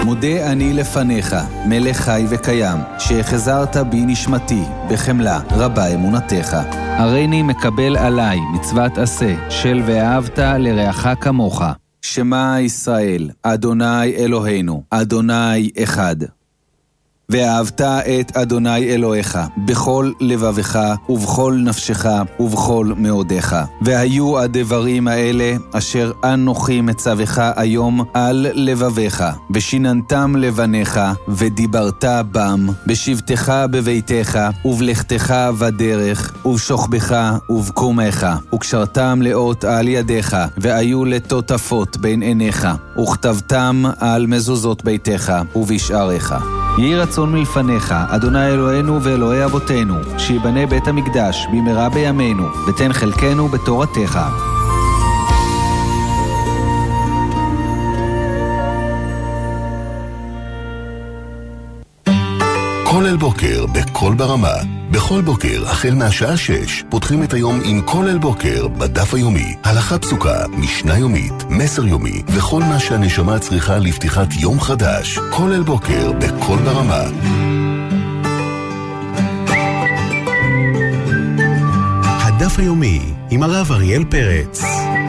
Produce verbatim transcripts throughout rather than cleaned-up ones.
מודה אני לפניך, מלך חי וקיים, שהחזרת בי נשמתי, בחמלה רבה אמונתך. הריני מקבל עליי מצוות עשה, של ואהבת לרעך כמוך. שמע ישראל, אדוני אלוהינו, אדוני אחד. ואהבת את אדוני אלוהיך בכל לבבך ובכל נפשך ובכל מאודך. והיו הדברים האלה אשר אנוכי מצווך היום על לבביך, ושיננתם לבניך ודיברת בם, בשבתך בביתך ובלכתך בדרך ובשוכבך ובקומך, וקשרתם לאות על ידיך, והיו לטוטפות בין עיניך, וכתבתם על מזוזות ביתך ובשעריך. יהי רצון מלפניך, אדוני אלוהינו ואלוהי אבותינו, שיבנה בית המקדש במהרה בימינו, ותן חלקנו בתורתך. כולל בוקר בכל ברמה. בכל בוקר, החל מהשעה שש, פותחים את היום עם כולל בוקר בדף היומי. הלכה פסוקה, משנה יומית, מסר יומי, וכל מה שהנשמה צריכה לפתיחת יום חדש. כולל בוקר בכל ברמה. הדף היומי עם הרב אריאל פרץ.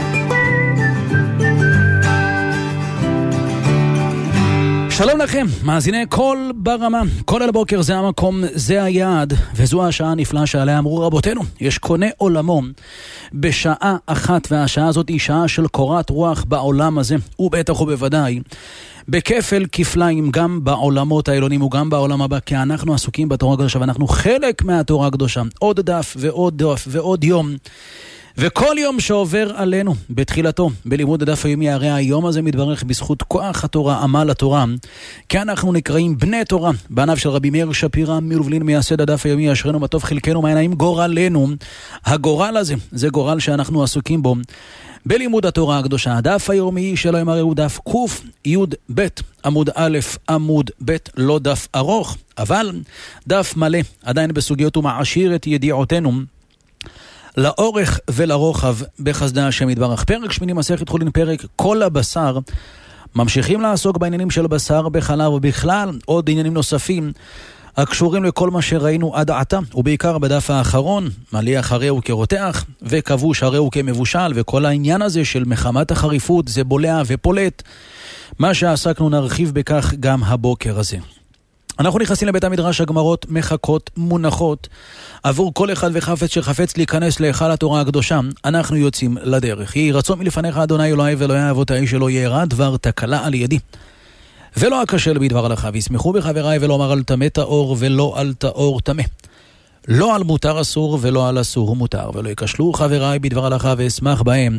שלום לכם, מאזיני כל ברמה. כל הבוקר זה המקום, זה היעד, וזו השעה הנפלאה שעליה אמרו רבותינו. יש קונה עולמו בשעה אחת, והשעה הזאת היא שעה של קורת רוח בעולם הזה, ובטח ובוודאי בכפל כפליים גם בעולמות העליונים וגם בעולם הבא, כי אנחנו עסוקים בתורה הקדושה, ואנחנו חלק מהתורה הקדושה. עוד דף ועוד דף ועוד יום, וכל יום שעובר עלינו בתחילתו בלימוד הדף היומי, הרי היום הזה מתברך בזכות כוח התורה, עמל התורה, כי אנחנו נקראים בני תורה. בענף של רבי מאיר שפירא מלובלין מייסד הדף היומי, אשרנו מה טוב חלקנו, מה העיניים גורלנו. הגורל הזה זה גורל שאנחנו עסוקים בו בלימוד התורה הקדושה. הדף היומי שלו הרי הוא דף קוף יוד בית, עמוד א' עמוד ב', לא דף ארוך, אבל דף מלא, עדיין בסוגיות ומעשיר את ידיעותינו לאורך ולרוחב בחסדי השם יתברך. פרק שמיני מסכת חולין, פרק כל הבשר. ממשיכים לעסוק בעניינים של בשר בחלב, ובכלל עוד עניינים נוספים הקשורים לכל מה שראינו עד עתה, ובעיקר בדף האחרון, מליח הרעו כרותח וכבוש הרעו כמבושל, וכל העניין הזה של מחמת החריפות זה בולע ופולט, מה שעסקנו נרחיב בכך גם הבוקר הזה. אנחנו נכנסים לבית המדרש, הגמרות מחכות, מונחות עבור כל אחד וחפץ שחפץ להיכנס להיכל התורה הקדושה. אנחנו יוצאים לדרך. יהי רצון מלפניך אדוני אלוהי ואלוהי אבותיי, שלא יארע דבר תקלה על ידי ולא אכשל בדבר הלכה, וישמחו בחבריי ולא אמר על טמא טהור ולא על טהור טמא, לא על מותר אסור ולא על אסור מותר, ולא יקשלו חבריי בדבר הלכה ואשמח בהם,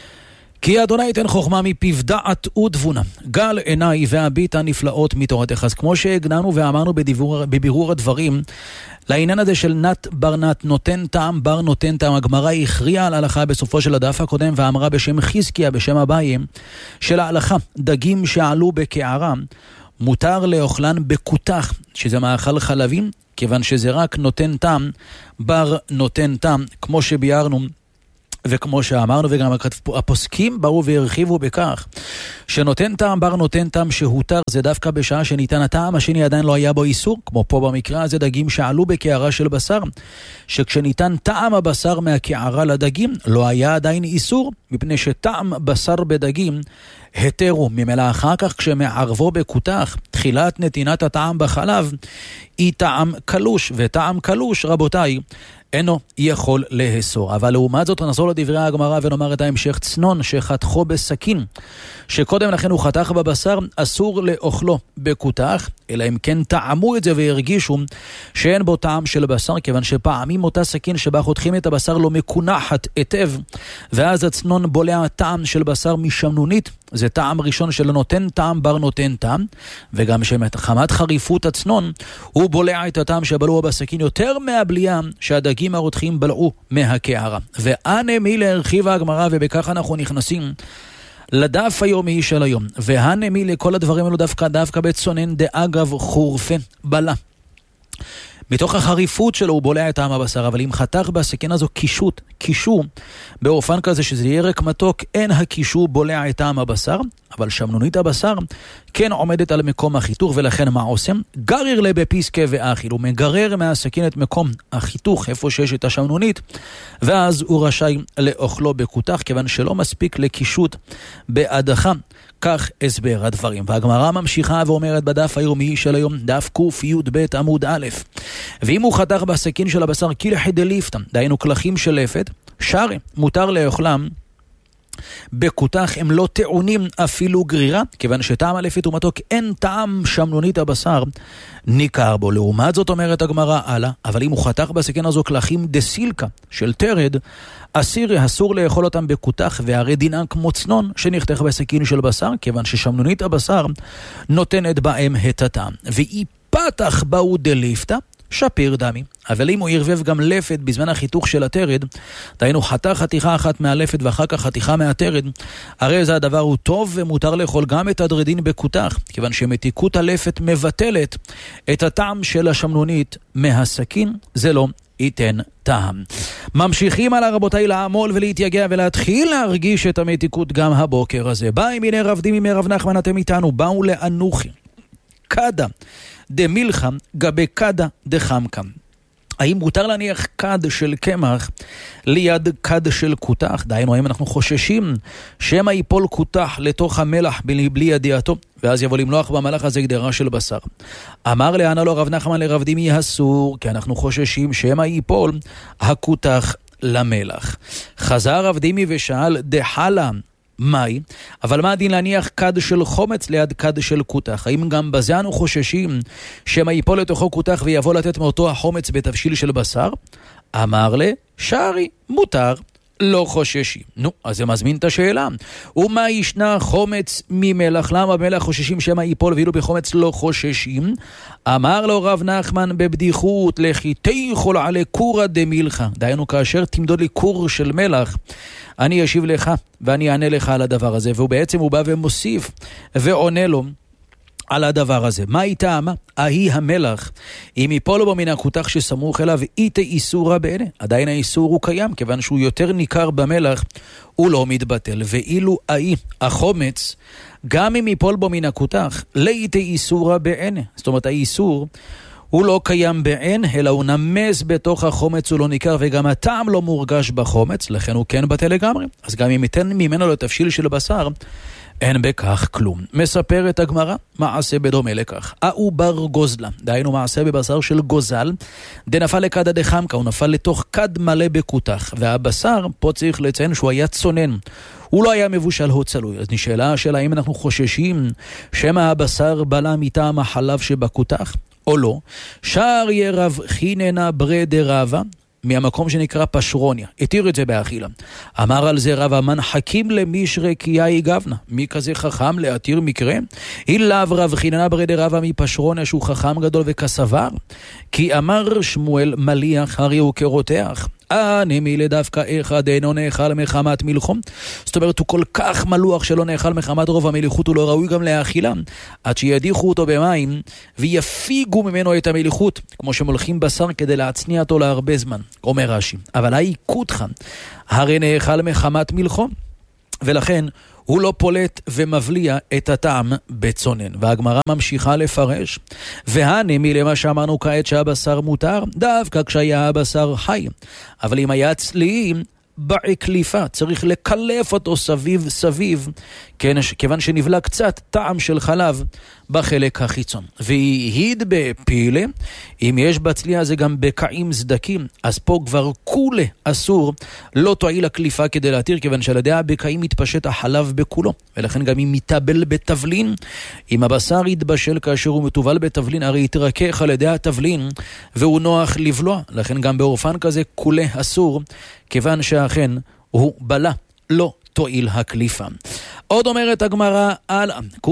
כי אדוני ייתן חוכמה מפיו דעת ותבונה, גל עיניי והביט הנפלאות מתורתך. אז כמו שהגננו ואמרנו בדיבור, בבירור הדברים, לעניין הזה של נת בר נת, נותן טעם בר נותן טעם, הגמרא הכריעה על ההלכה בסופו של הדף הקודם, ואמרה בשם חזקיה, בשם אביי, של ההלכה, דגים שעלו בקערה, מותר לאוכלן בקותח, שזה מאכל חלבים, כיוון שזה רק נותן טעם, בר נותן טעם, כמו שביארנו, וכמו שאמרנו, וגם הפוסקים באו והרחיבו בכך שנותן טעם בר נותן טעם שהותר זה דווקא בשעה שניתן הטעם השני עדיין לא היה בו איסור, כמו פה במקרה הזה דגים שעלו בקערה של בשר, שכשניתן טעם הבשר מהקערה לדגים לא היה עדיין איסור, מפני שטעם בשר בדגים התרו. ממילא אחר כך כשמערבו בקותח, תחילת נתינת הטעם בחלב היא טעם קלוש, וטעם קלוש רבותיי אינו יכול להסור. אבל לעומת זאת נחזור לדברי הגמרא ונאמר את ההמשך, צנון שחתכו בסכין, שקודם לכן הוא חתך בבשר, אסור לאוכלו בקותח, אלא אם כן טעמו את זה והרגישו שאין בו טעם של בשר, כיוון שפעמים אותה סכין שבה חותכים את הבשר לא מקונחת היטב, ואז הצנון בולע טעם של בשר משמנונית, זה טעם ראשון של נותן טעם בר נותן טעם, וגם שמחמת חריפות הצנון הוא בולע את הטעם שבלעו בסכין יותר מהבליעה שהדגים הרותחים בלעו מהקערה. והנה מי להרחיב הגמרא, ובכך אנחנו נכנסים לדף היומי של היום. והנה מי לכל הדברים האלו דווקא דווקא בצונן דאגב חורפה בלה. מתוך החריפות שלו הוא בולע את טעם הבשר, אבל אם חתך בסכין הזו קישוט, קישור, באופן כזה שזה ירק מתוק, אין הקישור בולע את טעם הבשר, אבל שמנונית הבשר כן עומדת על מקום החיתוך, ולכן מה עושים? גרר לה בפיסקה ואכיל, הוא מגרר מהסכין את מקום החיתוך, איפה שיש את השמנונית, ואז הוא רשאי לאוכלו בקותח, כיוון שלא מספיק לקישוט בהדחה. כך הסבר הדברים. והגמרא ממשיכה ואומרת בדף היומי של היום, דף ק"י"ב עמוד א', ואם הוא חתך בסכין של הבשר קילחי דליפתא, דהיינו קלחים של לפת, שרי, מותר לאוכלם בקותח, הם לא טעונים אפילו גרירה, כיוון שטעם הלפת ומתוק אין טעם שמנונית הבשר ניכר בו. לעומת זאת אומרת הגמרא הלאה, אבל אם הוא חתך בסכין הזו קלחים דסילקה של תרד, אסיר אסור לאכול אותם בקותח, והרי דינם כמו צנון שנחתך בסכין של בשר, כיוון ששמנונית הבשר נותנת בהם את הטעם. ואי פתח באו דליפתא שפיר דמי. אבל אם הוא ירבב גם לפת בזמן החיתוך של התרד, דהיינו חתך חתיכה אחת מהלפת ואחר כך חתיכה מהתרד, הרי זה הדבר הוא טוב ומותר לאכול גם את הדרדין בקותח, כיוון שמתיקות הלפת מבטלת את הטעם של השמנונית מהסכין, זה לא ייתן טעם. ממשיכים על רבותיי לעמול ולהתייגע ולהתחיל להרגיש את המתיקות גם הבוקר הזה. באי מיני רבדים מימי רב נחמן, אתם איתנו, באו לאנוכי קדה דמילחם גבי קדה דחמקם. האם מותר להניח קד של קמח ליד קד של קותח? דהיינו, האם אנחנו חוששים שמא ייפול קותח לתוך המלח בלי ידיעתו, ואז יבוא למלוח במלח הזה גדרה של בשר? אמר לענה לו רב נחמן לרב דימי, אסור, כי אנחנו חוששים שמא ייפול הקותח למלח. חזר רב דימי ושאל, דחלה מאי, אבל מה הדין להניח קד של חומץ ליד קד של קותח? האם גם בזה אנו חוששים שמא ייפול לתוכו קותח ויבוא לתת מאותו החומץ בתבשיל של בשר? אמר לה, שרי, מותר, לא חוששים. נו, אז זה מזמין את השאלה. ומה ישנה חומץ ממלח? למה במלח חוששים שמא ייפול ואילו בחומץ לא חוששים? אמר לו רב נחמן בבדיחות, לכי תיכול עלי קורא דמילחה. דהיינו, כאשר תמדוד לי קור של מלח, אני אשיב לך ואני אענה לך על הדבר הזה. והוא בעצם הוא בא ומוסיף ועונה לו על הדבר הזה. מה איתה אמה? אהי המלח, אם ייפול בו מן הקותח שסמוך אליו, איתה איסורה בעיני. עדיין האיסור הוא קיים, כיוון שהוא יותר ניכר במלח, הוא לא מתבטל. ואילו אהי החומץ, גם אם ייפול בו מן הקותח, לאיתה איסורה בעיני. זאת אומרת, האיסור הוא לא קיים בעין, אלא הוא נמס בתוך החומץ, הוא לא ניכר, וגם הטעם לא מורגש בחומץ, לכן הוא כן בטל לגמרי. אז גם אם ייתן ממנו לתבשיל של בשר, אין בכך כלום. מספר את הגמרא, מעשה בדומה לכך. אהו בר גוזלה, דהיינו מעשה בבשר של גוזל, דנפל לקדה דחמקה, הוא נפל לתוך קד מלא בקותח, והבשר, פה צריך לציין שהוא היה צונן, הוא לא היה מבושל או צלוי. אז נשאלה השאלה, האם אנחנו חוששים שמא הבשר בלה מטעם החלב שבקותח, או לא? שר ירב חיננה ברדה רבה, מהמקום שנקרא פשרוניה, התיר את זה באכילה. אמר על זה רב המן, חכים למישרי קיאי גבנה, מי כזה חכם להתיר מקרה? אילב רב חיננה ברדה רבה מפשרוניה, שהוא חכם גדול וכסבר, כי אמר שמואל מליח הרי הוא כרותח, אני דווקא אחד אינו נאכל מחמת מלחום. זאת אומרת, הוא כל כך מלוח שלא נאכל מחמת רוב המליחות, הוא לא ראוי גם לאכילה, עד שידיחו אותו במים ויפיגו ממנו את המליחות, כמו שמולכים בשר כדי להצניע אותו להרבה זמן. אומר רש"י, אבל האי קותחה הרי נאכל מחמת מלחום, ולכן הוא לא פולט ומבליע את הטעם בצונן. והגמרא ממשיכה לפרש, והנמי למה שאמרנו כעת שהבשר מותר, דווקא כשהיה הבשר חי, אבל אם היה צליים בעקליפה, צריך לקלף אותו סביב סביב, כן, כיוון שנבלה קצת טעם של חלב בחלק החיצון. והיד בפילה, אם יש בצלי הזה גם בקעים סדקים, אז פה כבר כולה אסור, לא תועיל הקליפה כדי להתיר, כיוון שעל ידי הבקעים מתפשט החלב בכולו, ולכן גם אם מתאבל בתבלין, אם הבשר יתבשל כאשר הוא מטובל בתבלין, הרי יתרכך על ידי התבלין, והוא נוח לבלוע, לכן גם באופן כזה כולה אסור, כיוון שאכן הוא בלה, לא תועיל הקליפה. עוד אומרת הגמרא על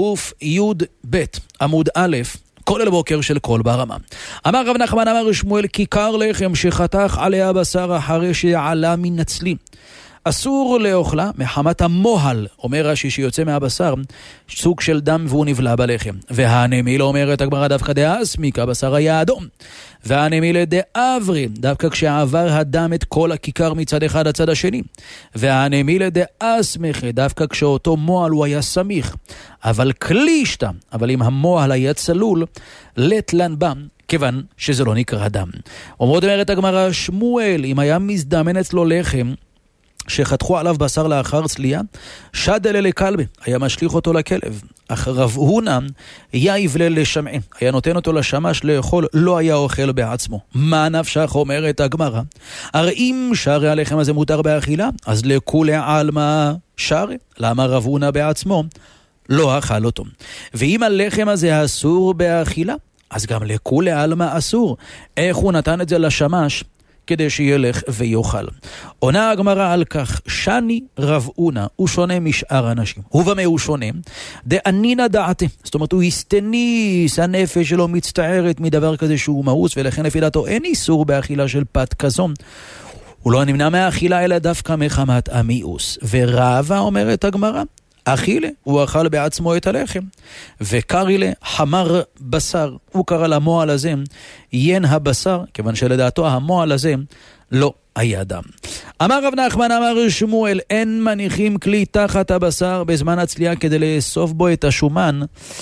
ק"י"ב עמוד א', כל אל בוקר של כל ברמה. אמר רב נחמן אמר שמואל, כיכר לחם שחתך עליה בשר אחרי שעלה מן הצלי, אסור לאוכלה מחמת המוהל, אומר רש"י שיוצא מהבשר, סוג של דם והוא נבלע בלחם. והנמיל, אומרת הגמרא, דווקא דאסמיק, הבשר היה אדום. והנמיל דאברי, דווקא כשעבר הדם את כל הכיכר מצד אחד הצד השני. והנמיל דאסמך, דווקא כשאותו מועל הוא היה סמיך. אבל קלישתא, אבל אם המועל היה צלול, לטלן בם, כיוון שזה לא נקרא דם. אומרת אומרת הגמרא, שמואל, אם היה מזדמן אצלו לחם, שחתכו עליו בשר לאחר צלייה, שדלה לכלבה, היה משליך אותו לכלב. אך רב הונא יבלה לשמעה, היה נותן אותו לשמש לאכול, לא היה אוכל בעצמו. מה נפשך, אומרת הגמרא? הרי אם שרי הלחם הזה מותר באכילה, אז לכולי עלמא שרי, למה רב הונא בעצמו לא אכל אותו? ואם הלחם הזה אסור באכילה, אז גם לכולי עלמא אסור. איך הוא נתן את זה לשמש? כדי שילך ויוכל. עונה הגמרא על כך, שני רב הונא, הוא שונה משאר אנשים. הוא במה הוא שונה? דענינא דעתי. זאת אומרת, הוא הסתניס, הנפש שלו מצטערת מדבר כזה שהוא מאוס, ולכן לפי דעתו אין איסור באכילה של פת כזו. הוא לא נמנע מהאכילה, אלא דווקא מחמת המיאוס. ורבה, אומרת הגמרא, אכילה, הוא אכל בעצמו את הלחם, וקרילה חמר בשר, הוא קרא למועל הזה ין הבשר, כיוון שלדעתו המועל הזה לא היה דם. אמר רב נחמן, אמר שמואל, אין מניחים כלי תחת הבשר בזמן הצלייה כדי לאסוף בו את השומן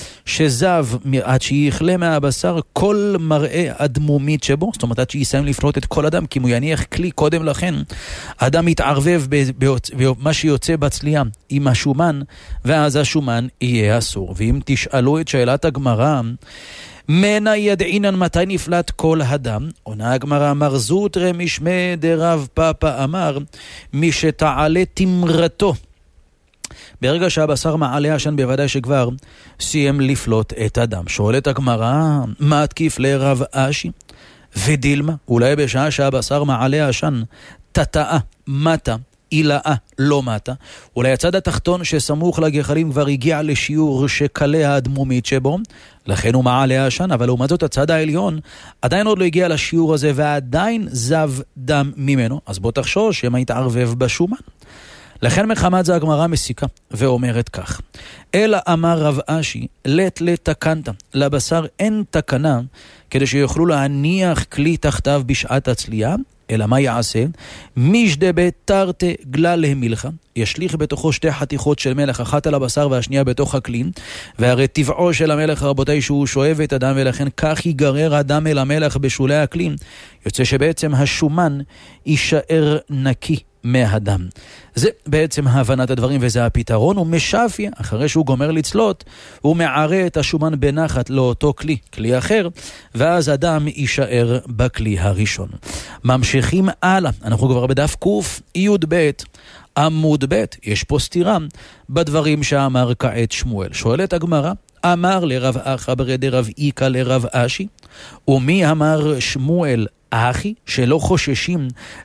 שזב עד שיחלה מהבשר כל מראה הדמומית שבו, זאת אומרת עד שיסיים לפנות את כל אדם, כי אם הוא יניח כלי קודם לכן, אדם מתערבב במה שיוצא בצלייה עם השומן, ואז השומן יהיה אסור. ואם תשאלו את שאלת הגמרא, מנה ידעינן מתי נפלט כל הדם? עונה הגמרא, אמר זוטרא משמי דרב פאפא אמר, מי שתעלה תמרתו. ברגע שהבשר מעלה עשן, בוודאי שכבר סיים לפלוט את הדם. שואלת הגמרא, מה תקיף לרב אשי? ודילמה, אולי בשעה שהבשר מעלה עשן, תתאה, מתה, אילאה, לא מתה. אולי הצד התחתון שסמוך לגחלים כבר הגיע לשיעור שקלה הדמומית שבו, לכן הוא מעלה עשן, אבל לעומת זאת הצד העליון עדיין עוד לא הגיע לשיעור הזה, ועדיין זב דם ממנו. אז בוא תחשוב שמה יתערבב בשומן. לכן מחמת זה הגמרא מסיקה ואומרת כך, אלא אמר רב אשי, לת לתקנת, לבשר אין תקנה כדי שיוכלו להניח כלי תחתיו בשעת הצלייה, אלא מה יעשה? מישדה בתרתה גלה להמילך, ישליך בתוכו שתי חתיכות של מלח, אחת על הבשר והשנייה בתוך הכלי, והרי טבעו של המלח רבותיי שהוא שואב את הדם, ולכן כך ייגרר הדם אל המלח בשולי הכלי, יוצא שבעצם השומן יישאר נקי מהדם. זה בעצם הבנת הדברים, וזה הפתרון. הוא משפיה, אחרי שהוא גומר לצלות, הוא מערה את השומן בנחת לאותו כלי, כלי אחר, ואז הדם יישאר בכלי הראשון. ממשיכים הלאה, אנחנו כבר בדף קוף יוד בית, עמוד בית, יש פה סתירה בדברים שאמר כעת שמואל. שואלת הגמרא, אמר לרב אחא ברדי רב איקא לרב אשי, ומי אמר שמואל אחי שלא חוששים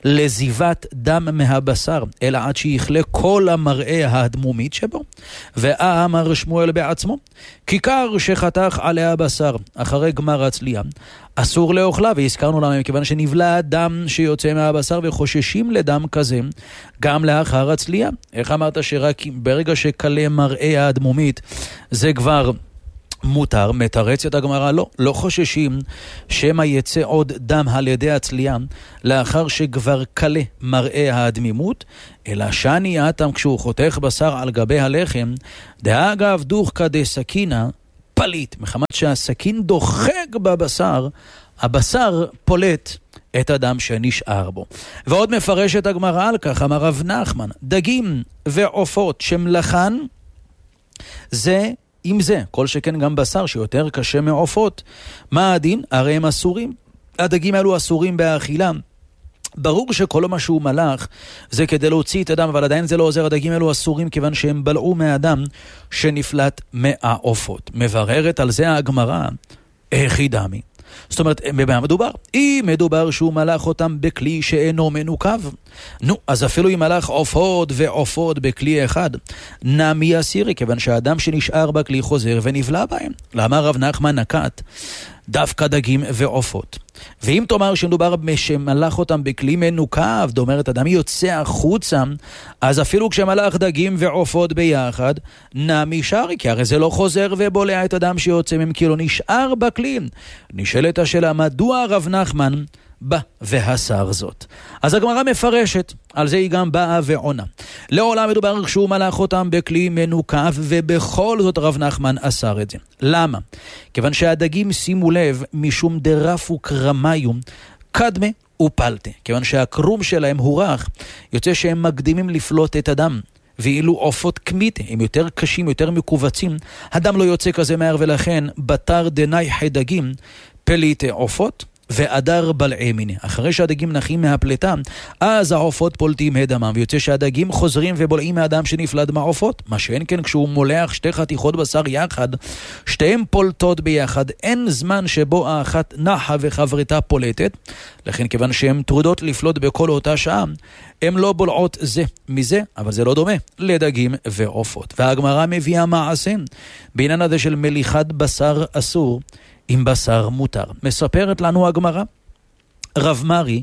לזיבת דם מהבשר, אלא עד שיחלה כל המראה הדמומית שבו? ואמר שמואל בעצמו, כיכר שחתך עליה בשר אחרי גמר הצלייה, אסור לאוכלה, והזכרנו למה, מכיוון שנבלע דם שיוצא מהבשר וחוששים לדם כזה גם לאחר הצלייה. איך אמרת שרק ברגע שקלה מראה הדמומית זה כבר מותר? מתרצת הגמרא, לא, לא חוששים שמא יצא עוד דם על ידי הצלייה לאחר שכבר קלה מראה הדמימות, אלא שאני אתם כשהוא חותך בשר על גבי הלחם, דאגב דוחקא דסכינא פליט, מחמת שהסכין דוחק בבשר, הבשר פולט את הדם שנשאר בו. ועוד מפרשת הגמרא על כך, אמר רב נחמן, דגים ועופות שמלחן זה עם זה, כל שכן גם בשר שיותר קשה מעופות. מה הדין? הרי הם אסורים. הדגים האלו אסורים באכילה. ברור שכל מה שהוא מלח זה כדי להוציא את הדם, אבל עדיין זה לא עוזר. הדגים האלו אסורים כיוון שהם בלעו מהדם שנפלט מהעופות. מבררת על זה הגמרא, איך היא דמי? זאת אומרת, במה מדובר? אם מדובר שהוא מלך אותם בכלי שאינו מנוקב, נו, אז אפילו אם מלך עופות ועופות בכלי אחד, נמי אסירי, כיוון שהאדם שנשאר בכלי חוזר ונבלע בהם. למה רב נחמן נקט דווקא דגים ועופות. ואם תאמר שמדובר שמלך אותם בכלי מנוקב, זאת אומרת, אדם יוצא החוצה, אז אפילו כשמלך דגים ועופות ביחד, נמי שרי, כי הרי זה לא חוזר ובולע את אדם שיוצא מהם, כי לא נשאר בכלי. נשאלת השאלה, מדוע רב נחמן בא והסר זאת? אז הגמרא מפרשת, על זה היא גם באה ועונה. לעולם מדובר כשהוא מלך אותם בכלי מנוקב, ובכל זאת רב נחמן אסר את זה. למה? כיוון שהדגים, שימו לב, משום דרפו קרמיום, קדמה ופלטה. כיוון שהקרום שלהם הוא רך, יוצא שהם מקדימים לפלוט את הדם. ואילו עופות כמית, הם יותר קשים, יותר מקובצים, הדם לא יוצא כזה מהר, ולכן בתר דנאי חדגים, פליט עופות, ואדר בלעי מיני. אחרי שהדגים נחים מהפלטה, אז העופות פולטים את דמם, ויוצא שהדגים חוזרים ובולעים מהדם שנפלד מהעופות. מה שאין כן כשהוא מולח שתי חתיכות בשר יחד, שתיהם פולטות ביחד, אין זמן שבו האחת נחה וחברתה פולטת, לכן כיוון שהן טרודות לפלוט בכל אותה שעה, הן לא בולעות זה מזה, אבל זה לא דומה לדגים ועופות. והגמרא מביאה מעשה בעניין הזה של מליחת בשר אסור עם בשר מותר. מספרת לנו הגמרא, רב מרי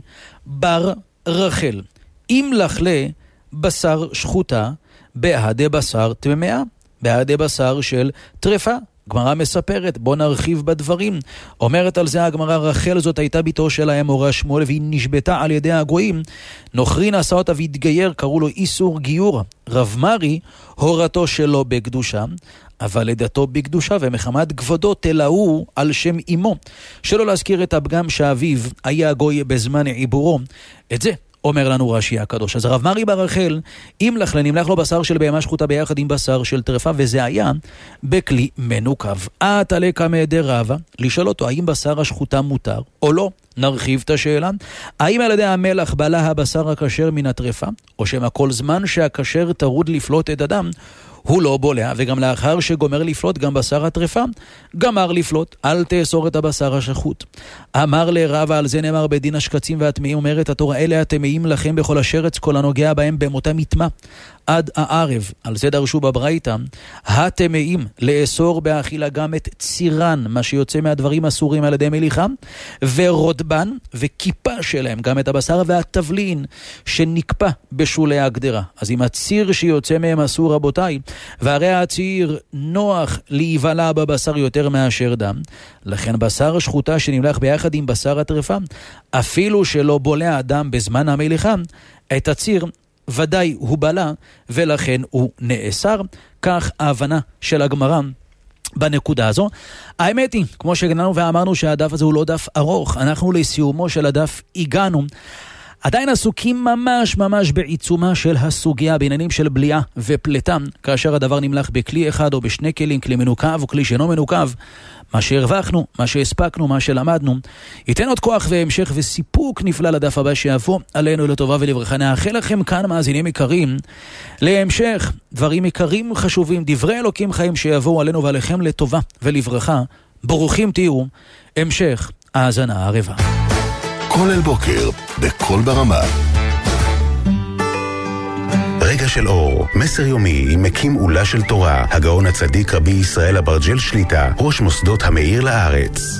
בר רחל, אם לחלה בשר שחוטה בהדה בשר טמאה, בהדה בשר של טרפה. גמרא מספרת, בוא נרחיב בדברים. אומרת על זה הגמרא, רחל זאת הייתה ביתו של האמורא שמואל, והיא נשבתה על ידי הגויים. נוכרין עשה אותה והתגייר, קראו לו איסור גיור. רב מרי הורתו שלו בקדושה, אבל לדתו בקדושה, ומחמת כבודו תלאו על שם אמו, שלא להזכיר את הפגם שאביו היה גוי בזמן עיבורו. את זה אומר לנו רש"י הקדוש. אז רב מרי בר רחל, אם לחלה, נמלח לו בשר של בהמה שחוטה ביחד עם בשר של טרפה, וזה היה בכלי מנוקב. עתה לקמא דרבא, לשאול אותו האם בשר השחוטה מותר או לא. נרחיב את השאלה, האם על ידי המלח בלע הבשר הכשר מן הטרפה, או שמה כל זמן שהכשר תרוד לפלוט את הדם, הוא לא בולע, וגם לאחר שגומר לפלוט גם בשר הטרפה, גמר לפלוט, אל תאסור את הבשר השחוט. אמר לרבא, על זה נאמר בדין השקצים והטמאים, אומרת התורה, אלה הטמאים לכם בכל השרץ, כל הנוגע בהם במותם יטמא עד הערב. על זה דרשו בברייתא, הטמאים לאסור באכילה גם את צירן, מה שיוצא מהדברים אסורים על ידי מליחה, ורודבן וכיפה שלהם, גם את הבשר והתבלין שנקפה בשולי הגדרה. אז אם הציר שיוצא מהם אסור, רבותיי, והרי הציר נוח להיבלע בבשר יותר מאשר דם, לכן בשר שחוטה שנמלח ביחד עם בשר הטרפה, אפילו שלא בולע הדם בזמן המליחה, את הציר ודאי הוא בלע, ולכן הוא נאסר. כך ההבנה של הגמרא בנקודה הזו. האמת היא, כמו שגננו ואמרנו שהדף הזה הוא לא דף ארוך, אנחנו לסיומו של הדף הגענו. עדיין עסוקים ממש ממש בעיצומה של הסוגיה בעניינים של בליעה ופלטה, כאשר הדבר נמלח בכלי אחד או בשני כלים, כלי מנוקב או כלי שאינו מנוקב. מה שהרווחנו, מה שהספקנו, מה שלמדנו, ייתן עוד כוח והמשך וסיפוק נפלא לדף הבא שיבוא עלינו לטובה ולברכה. נאחל לכם כאן, מאזינים יקרים, להמשך דברים יקרים חשובים, דברי אלוקים חיים שיבואו עלינו ועליכם לטובה ולברכה. ברוכים תהיו, המשך האזנה ערבה. כל אל בוקר, בכל ברמה. רגע של אור, מסר יומי עם מקים עולה של תורה, הגאון הצדיק רבי ישראל אברג'ל שליטה, ראש מוסדות המאיר לארץ.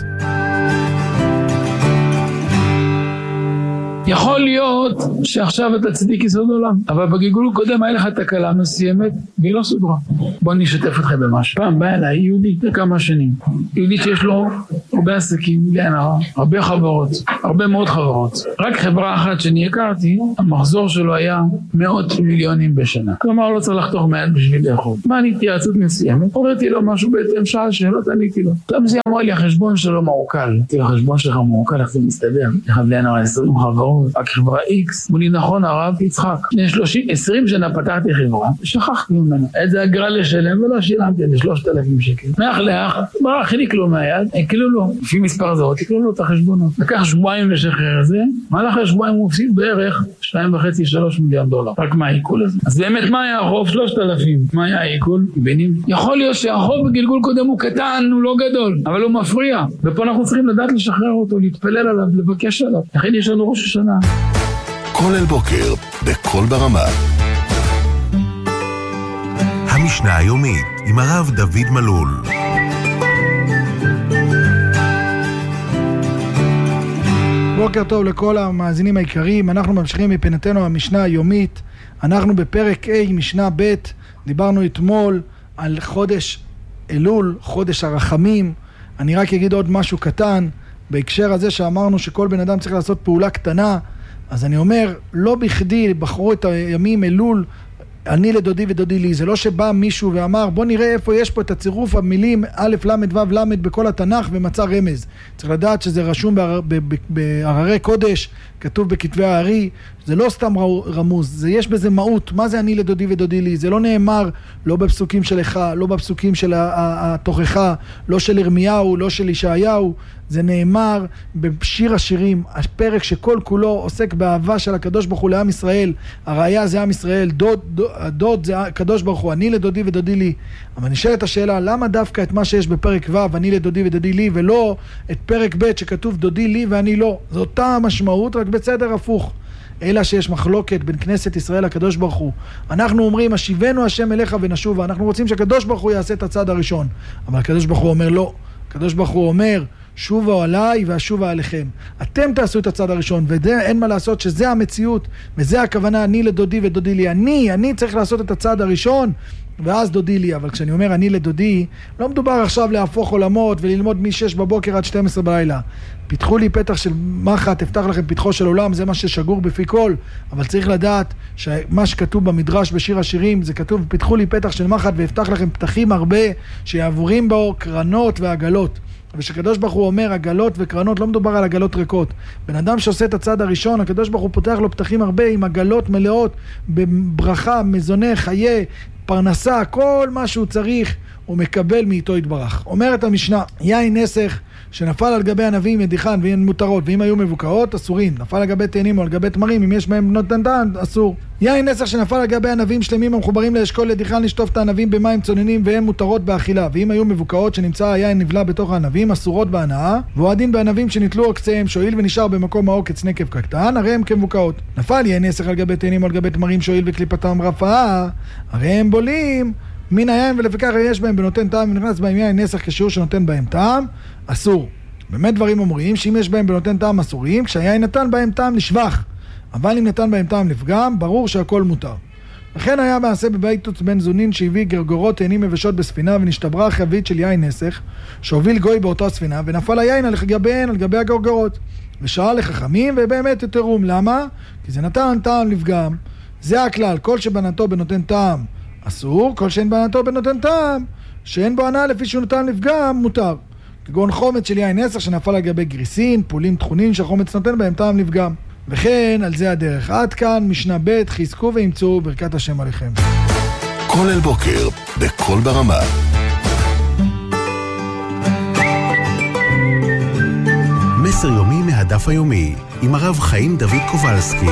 יכול להיות שעכשיו אתה צדיק יסוד עולם, אבל בגלגול קודם היה לך תקלה מסוימת והיא לא סודרה. בוא נשתף אותך במשהו. פעם בא אליי יהודי כמה שנים, יהודי שיש לו הרבה עסקים, הרבה חברות, הרבה מאוד חברות. רק חברה אחת שאני הכרתי, המחזור שלו היה מאות מיליונים בשנה. כלומר לא צריך לחתוך מעט בשביל לאכול. מה אני התייעצות מסוימת? הוריתי לו משהו בהתאם שעה שאלות, עניתי לו. טוב, זה אמר לי, החשבון שלו מעוקל. החשבון שלך מעוקל, איך זה מסתדר? איך בלי הנראה עשרים חברות, רק חברה X, מולי נכון הרב יצחק, לפני שלושים, עשרים שנה פתחתי חברה, שכחתי ממנו, את זה אגרה לשלם ולא שילמתי, זה שלושת אלפים שקל. מאח לאח, ברח חילק לו מהיד, הקלו לו, לפי מספר זהות, הקלו לו את החשבונות. לקח שבועיים לשחרר את זה, מהלך השבועיים הוא הפסיד בערך שתיים וחצי, שלוש מיליון דולר. רק מה העיכול הזה? אז באמת מה היה החוב? שלושת אלפים. מה היה העיכול? בינים. יכול להיות שהחוב בגלגול קודם הוא קטן, הוא לא גדול, אבל הוא מפריע. ופה אנחנו צריכים לדעת לשחרר אותו, להתפלל עליו, לבקש עליו. לכן יש לנו ראש השנה. כל אל בוקר, בכל ברמה. המשנה היומית עם הרב דוד מלול. בוקר טוב לכל המאזינים העיקריים. אנחנו ממשיכים מפינתנו המשנה היומית. אנחנו בפרק A, משנה ב'. דיברנו אתמול על חודש אלול, חודש הרחמים. אני רק אגיד עוד משהו קטן בהקשר הזה שאמרנו שכל בן אדם צריך לעשות פעולה קטנה. אז אני אומר, לא בכדי בחרו את הימים אלול, אני לדודי ודודי לי. זה לא שבא מישהו ואמר בוא נראה איפה יש פה את הצירוף המילים א' למד ו' למד בכל התנ"ך ומצא רמז. צריך לדעת שזה רשום בהררי קודש, כתוב בכתבי הארי. זה לא סתם רמוז, זה יש בזה מהות. מה זה אני לדודי ודודי לי? זה לא נאמר לא בפסוקים שלך, לא בפסוקים של התוכחה, לא של ירמיהו, לא של ישעיהו. זה נאמר בשיר השירים, הפרק שכל כולו עוסק באהבה של הקדוש ברוך הוא לעם ישראל. הראיה זה עם ישראל, דוד, דוד, דוד זה הקדוש ברוך הוא, אני לדודי ודודי לי. אבל נשאלת השאלה, למה דווקא את מה שיש בפרק ו' אני לדודי ודודי לי, ולא את פרק ב' שכתוב דודי לי ואני לא? זו אותה המשמעות, רק בסדר הפוך. אלא שיש מחלוקת בין כנסת ישראל לקדוש ברוך הוא. אנחנו אומרים, השיבנו השם אליך ונשובה. אנחנו רוצים שהקדוש ברוך הוא יעשה את הצד הראשון. אבל הקדוש ברוך הוא אומר לא. הקדוש ברוך הוא אומר, שובו עליי ואשובה עליכם. אתם תעשו את הצד הראשון, ואין מה לעשות שזה המציאות, וזה הכוונה, אני לדודי ודודי לי. אני, אני צריך לעשות את הצד הראשון, ואז דודי לי. אבל כשאני אומר אני לדודי, לא מדובר עכשיו להפוך עולמות וללמוד מ-שש בבוקר עד שתים עשרה בלילה. פיתחו לי פתח של מחט, תפתח לכם פתחו של עולם, זה מה ששגור בפי כל. אבל צריך לדעת שמה שכתוב במדרש בשיר השירים, זה כתוב, פיתחו לי פתח של מחט ויפתח לכם פתחים הרבה שיעבורים בו קרנות ועגלות. ושקדוש ברוך הוא אומר עגלות וקרנות, לא מדובר על עגלות ריקות. בן אדם שעושה את הצד הראשון, הקדוש ברוך הוא פותח לו פתחים הרבה עם עגלות מלאות בברכה, מזונה, חיי, פרנסה, כל מה שהוא צריך הוא מקבל מאיתו יתברך. אומרת המשנה, יין נסך שנפל על גבי ענבים ידיחן והן מותרות, ואם היו מבוקעות אסורים. נפל על גבי תאנים או על גבי תמרים, אם יש בהם בנות דנדן אסור. יין נסך שנפל על גבי ענבים שלמים המחוברים לאשכול ידיחן, לשטוף את הענבים במים צוננים והן מותרות באכילה. ואם היו מבוקעות שנמצא היין נבלה בתוך הענבים אסורות בהנאה, והוא הדין בענבים שנתלו עוקציהם שואיל ונשאר במקום העוקץ נקב קטן, הרי הם כמבוקעות. נפל יין נסך על גבי תאנים או על גבי תמרים שואיל וקליפתם רפאה, הרי הם בולים מן היין, ולפיכך יש בהם בנותן טעם ונכנס בהם יין נסך כשיעור שנותן בהם טעם אסור. באמת דברים אומרים שאם יש בהם בנותן טעם אסורים, כשהיין נתן בהם טעם לשבח, אבל אם נתן בהם טעם לפגם, ברור שהכל מותר. לכן היה מעשה בביתוץ בן זונין שהביא גרגורות תאנים מבשות בספינה, ונשתברה חבית של יין נסך שהוביל גוי באותה ספינה, ונפל היין על גביהן, על גבי הגרגורות, ושאל לחכמים ובאמת יתרום. למה? כי זה נתן טעם לפגם. זה הכלל, כל שבנתו בנותן טעם אסור, כל שאין בנתו בנותן טעם שאין בו הנאה לפי שהוא נתן לפגם מותר. כגון חומץ של יין נסך שנפל על גבי גריסין, פולים תכונין שהחומץ נותן בהם טעם לפגם. וכן על זה הדרך. עד כאן משנה ב', חזקו ואמצו ברכת השם עליכם. כל אל בוקר בכל ברמה. מסר יומי מהדף היומי עם הרב חיים דוד קובלסקי.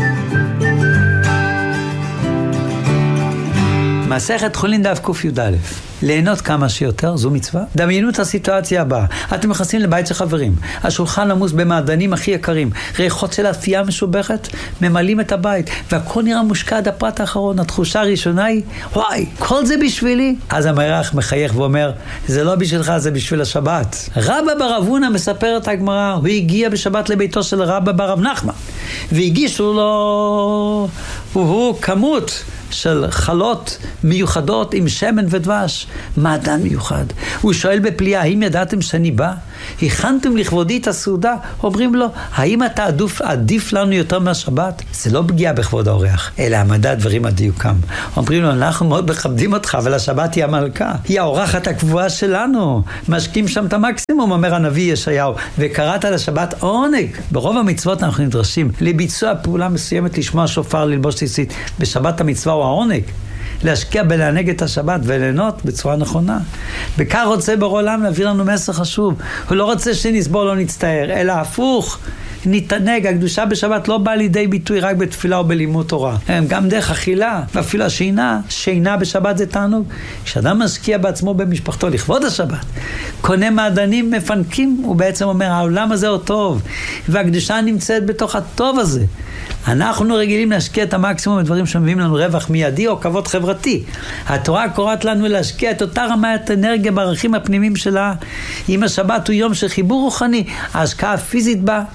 מסכת חולין דף ק"יא. ליהנות כמה שיותר, זו מצווה. דמיינו את הסיטואציה הבאה. אתם נכנסים לבית של חברים. השולחן עמוס במעדנים הכי יקרים. ריחות של אפייה משובחת, ממלאים את הבית. והכל נראה מושקע עד הפרט האחרון. התחושה הראשונה היא, וואי, כל זה בשבילי? אז המארח מחייך ואומר, זה לא בשבילך, זה בשביל השבת. רבא בר אבונה מספר את הגמרא, הוא הגיע בשבת לביתו של רבא בר רב נחמן. והגישו לו, הוא כמות של חלות מיוחדות עם שמן ודבש. מעדן מיוחד. הוא שואל בפליאה, האם ידעתם שאני בא? הכנתם לכבודי את הסעודה? אומרים לו, האם אתה עדיף, עדיף לנו יותר מהשבת? זה לא פגיעה בכבוד האורח, אלא העמדת דברים על דיוקם. אומרים לו, אנחנו מאוד מכבדים אותך, אבל השבת היא המלכה. היא האורחת הקבועה שלנו. משקים שם את המקסימום, אומר הנביא ישעיהו, וקראת לשבת עונג. ברוב המצוות אנחנו נדרשים לביצוע פעולה מסוימת, לשמוע שופר, ללבוש ציצית. בשבת המצווה הוא העונג. להשקיע בלענג את השבת וליהנות בצורה נכונה. בכך רוצה ברור עולם להביא לנו מסר חשוב. הוא לא רוצה שנסבור לא נצטער, אלא הפוך. נתענג, הקדושה בשבת לא באה לידי ביטוי רק בתפילה או בלימוד תורה. הם גם דרך אכילה, ואפילו השינה, שינה בשבת זה תענוג. כשאדם משקיע בעצמו במשפחתו לכבוד השבת, קונה מעדנים מפנקים, הוא בעצם אומר, העולם הזה הוא טוב, והקדושה נמצאת בתוך הטוב הזה. אנחנו רגילים להשקיע את המקסימום בדברים שמביאים לנו רווח מיידי או כבוד חברתי. התורה קוראת לנו להשקיע את אותה רמת אנרגיה בערכים הפנימיים שלה. אם השבת הוא יום של חיבור רוחני, ההשקעה הפיזית בה היא ההוכחה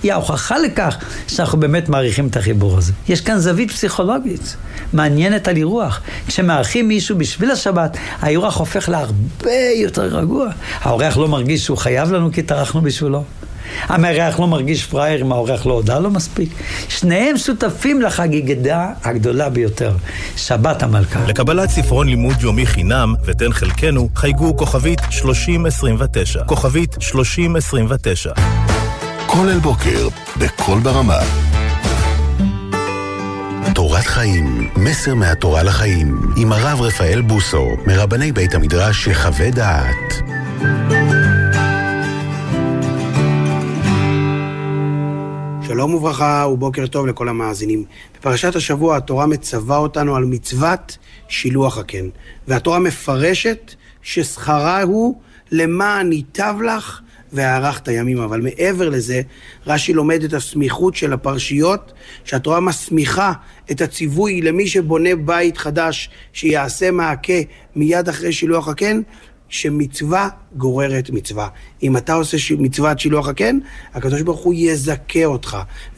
הוכחה לכך שאנחנו באמת מעריכים את החיבור הזה. יש כאן זווית פסיכולוגית, מעניינת על אירוח. כשמעריכים מישהו בשביל השבת, האירוח הופך להרבה יותר רגוע. האורח לא מרגיש שהוא חייב לנו כי טרחנו בשבילו. המארח לא מרגיש פראייר אם האורח לא הודע לו מספיק. שניהם שותפים לחגיגה הגדולה ביותר, שבת המלכה. לקבלת ספרון לימוד יומי חינם ותן חלקנו, חייגו כוכבית שלושים עשרים ותשע. כוכבית שלושים עשרים ותשע. כל אל בוקר, בכל ברמה. תורת חיים, מסר מהתורה לחיים, עם הרב רפאל בוסו, מרבני בית המדרש שחווה דעת. שלום וברכה ובוקר טוב לכל המאזינים. בפרשת השבוע התורה מצווה אותנו על מצוות שילוח הקן, והתורה מפרשת ששכרה הוא למען ייטב לך והארכת ימים. אבל מעבר לזה, רש"י לומד את הסמיכות של הפרשיות, שהתורה מסמיכה את הציווי למי שבונה בית חדש שיעשה מעקה מיד אחרי שילוח הקן, שמצווה גוררת מצווה. אם אתה עושה מצוות שילוח הקן, הקדוש ברוך הוא יזכה אותך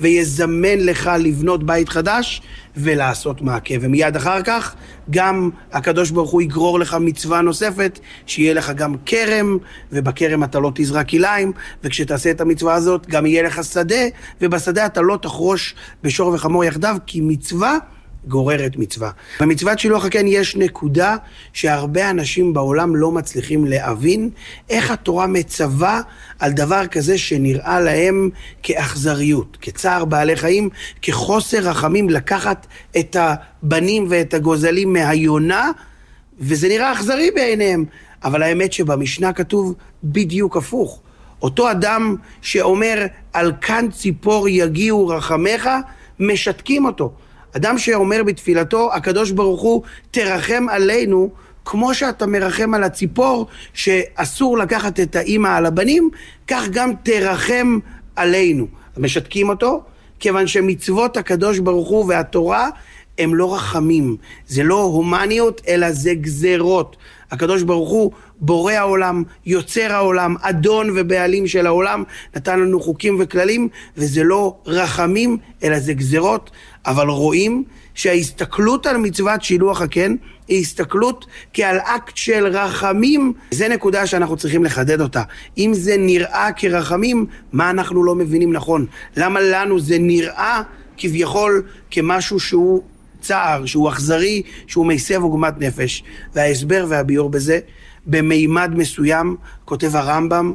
ויזמן לך לבנות בית חדש ולעשות מעקה. ומיד אחר כך גם הקדוש ברוך הוא יגרור לך מצווה נוספת, שיהיה לך גם כרם, ובכרם אתה לא תזרע כליים, וכשתעשה את המצווה הזאת גם יהיה לך שדה, ובשדה אתה לא תחרוש בשור וחמור יחדיו, כי מצווה גוררת מצווה. במצוות שילוח הקן יש נקודה שהרבה אנשים בעולם לא מצליחים להבין, איך התורה מצווה על דבר כזה שנראה להם כאכזריות, כצער בעלי חיים, כחוסר רחמים, לקחת את הבנים ואת הגוזלים מהיונה, וזה נראה אכזרי בעיניהם. אבל האמת שבמשנה כתוב בדיוק הפוך. אותו אדם שאומר על כאן ציפור יגיעו רחמך, משתקים אותו. אדם שאומר בתפילתו, הקדוש ברוך הוא תרחם עלינו, כמו שאתה מרחם על הציפור, שאסור לקחת את האמא על הבנים, כך גם תרחם עלינו. משתקים אותו, כיוון שמצוות הקדוש ברוך הוא והתורה, הם לא רחמים. זה לא הומניות, אלא זה גזרות. הקדוש ברוך הוא בורא העולם, יוצר העולם, אדון ובעלים של העולם, נתן לנו חוקים וכללים, וזה לא רחמים, אלא זה גזרות. אבל רואים שההסתכלות על מצוות שילוח הקן, היא הסתכלות כעל אקט של רחמים. זה נקודה שאנחנו צריכים לחדד אותה. אם זה נראה כרחמים, מה אנחנו לא מבינים נכון? למה לנו זה נראה כביכול כמשהו שהוא צער, שהוא אכזרי, שהוא מסב עוגמת נפש? וההסבר והביור בזה, במימד מסוים, כותב הרמב"ם,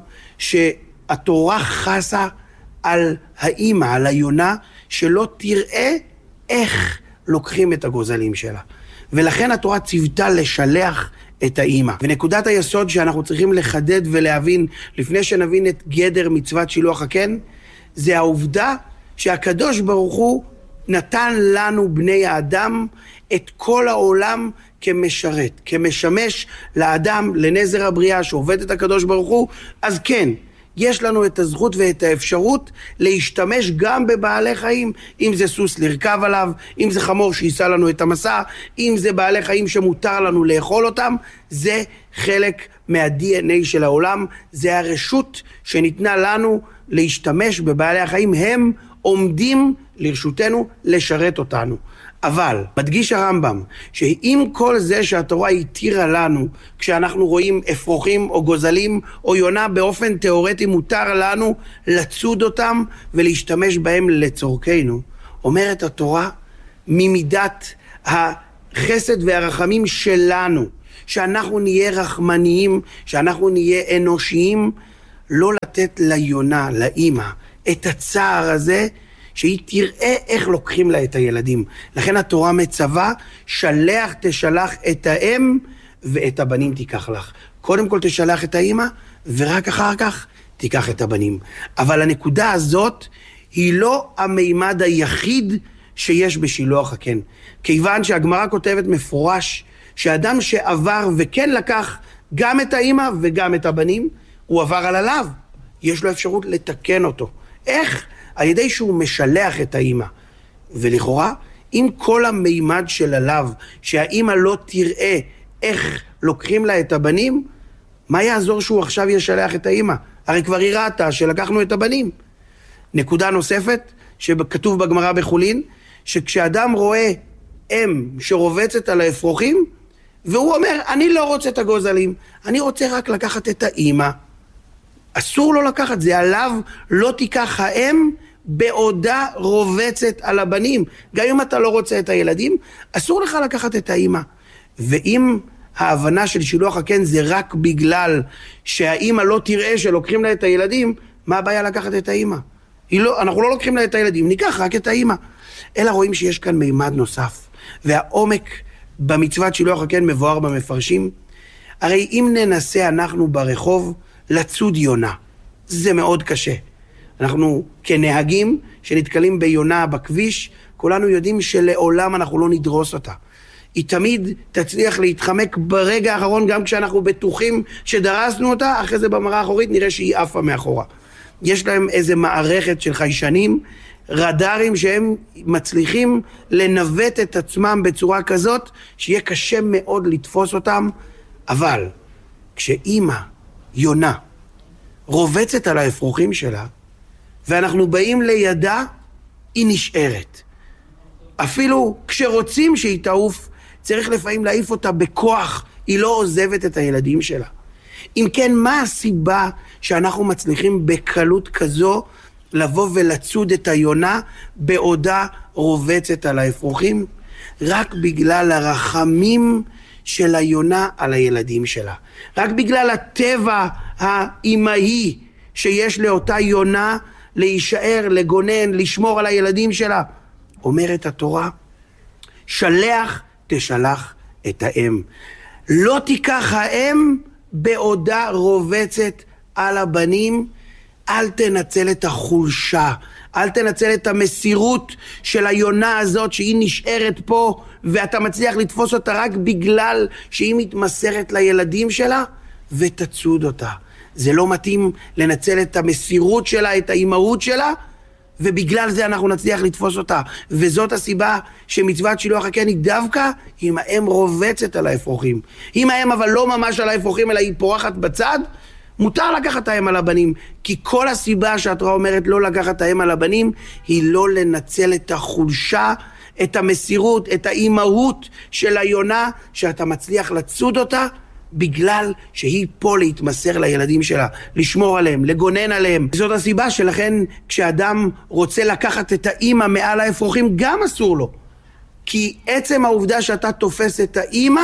שהתורה חסה על האמא, על היונה, שלא תראה איך לוקחים את הגוזלים שלה. ולכן התורה ציוותה לשלח את האמא. ונקודת היסוד שאנחנו צריכים לחדד ולהבין, לפני שנבין את גדר מצוות שילוח הקן, זה העובדה שהקדוש ברוך הוא נתן לנו בני האדם את כל העולם כמשרת, כמשמש לאדם, לנזר הבריאה שעובד את הקדוש ברוך הוא. אז כן, יש לנו את הזכות ואת האפשרות להשתמש גם בבעלי חיים, אם זה סוס לרכב עליו, אם זה חמור שיסע לנו את המסע, אם זה בעלי חיים שמותר לנו לאכול אותם. זה חלק מה-די אן איי של העולם, זה הרשות שניתנה לנו להשתמש בבעלי החיים, הם עומדים לרשותנו לשרת אותנו. אבל מדגיש הרמב"ם שעם כל זה שהתורה התירה לנו, כשאנחנו רואים אפרוחים או גוזלים או יונה, באופן תיאורטי מותר לנו לצוד אותם ולהשתמש בהם לצורכנו. אומרת התורה, ממידת החסד והרחמים שלנו, שאנחנו נהיה רחמניים, שאנחנו נהיה אנושיים, לא לתת ליונה, לאמא, את הצער הזה, שהיא תראה איך לוקחים לה את הילדים. לכן התורה מצווה, שלח תשלח את האם ואת הבנים תיקח לך. קודם כל תשלח את האמא, ורק אחר כך תיקח את הבנים. אבל הנקודה הזאת היא לא המימד היחיד שיש בשילוח הקן. כיוון שהגמרא כותבת מפורש, שאדם שעבר וכן לקח גם את האמא וגם את הבנים, הוא עבר על עליו. יש לו אפשרות לתקן אותו. איך? על ידי שהוא משלח את האמא. ולכאורה, אם כל המימד של עליו, שהאמא לא תראה איך לוקחים לה את הבנים, מה יעזור שהוא עכשיו ישלח את האמא? הרי כבר היא ראתה שלקחנו את הבנים. נקודה נוספת, שכתוב בגמרא בחולין, שכשאדם רואה אם שרובצת על האפרוחים, והוא אומר, אני לא רוצה את הגוזלים, אני רוצה רק לקחת את האמא. אסור לו לקחת, זה עליו, לא תיקח האם בעודה רובצת על הבנים. גם אם אתה לא רוצה את הילדים, אסור לך לקחת את האמא. ואם ההבנה של שילוח הקן זה רק בגלל שהאמא לא תראה שלוקחים לה את הילדים, מה הבעיה לקחת את האמא? לא, אנחנו לא לוקחים לה את הילדים, ניקח רק את האמא. אלא רואים שיש כאן מימד נוסף. והעומק במצוות שילוח הקן מבואר במפרשים. הרי אם ננסה אנחנו ברחוב לצוד יונה, זה מאוד קשה. אנחנו כנהגים שנתקלים ביונה בכביש, כולנו יודעים שלעולם אנחנו לא נדרוס אותה. היא תמיד תצליח להתחמק ברגע האחרון, גם כשאנחנו בטוחים שדרסנו אותה, אחרי זה במראה האחורית נראה שהיא עפה מאחורה. יש להם איזה מערכת של חיישנים, רדארים שהם מצליחים לנווט את עצמם בצורה כזאת, שיהיה קשה מאוד לתפוס אותם, אבל כשאימא, יונה, רובצת על האפרוחים שלה, ואנחנו באים לידה, היא נשארת. אפילו כשרוצים שהיא תעוף, צריך לפעמים להעיף אותה בכוח, היא לא עוזבת את הילדים שלה. אם כן, מה הסיבה שאנחנו מצליחים בקלות כזו לבוא ולצוד את היונה בעודה רובצת על האפרוחים? רק בגלל הרחמים של היונה על הילדים שלה. רק בגלל הטבע האימהי שיש לאותה יונה להישאר, לגונן, לשמור על הילדים שלה. אומרת התורה, שלח תשלח את האם. לא תיקח האם בעודה רובצת על הבנים, אל תנצל את החולשה, אל תנצל את המסירות של היונה הזאת שהיא נשארת פה, ואתה מצליח לתפוס אותה רק בגלל שהיא מתמסרת לילדים שלה, ותצוד אותה. זה לא מתאים לנצל את המסירות שלה, את האימהות שלה, ובגלל זה אנחנו נצליח לתפוס אותה. וזאת הסיבה שמצוות שילוח הקן היא דווקא אם האם רובצת על האפרוחים. אם האם אבל לא ממש על האפרוחים, אלא היא פורחת בצד, מותר לקחת האם על הבנים. כי כל הסיבה שהתורה אומרת לא לקחת האם על הבנים, היא לא לנצל את החולשה, את המסירות, את האימהות של היונה, שאתה מצליח לצוד אותה, בגלל שהיא פה להתמסר לילדים שלה, לשמור עליהם, לגונן עליהם. זאת הסיבה שלכן כשאדם רוצה לקחת את האמא מעל האפרוחים, גם אסור לו. כי עצם העובדה שאתה תופס את האמא,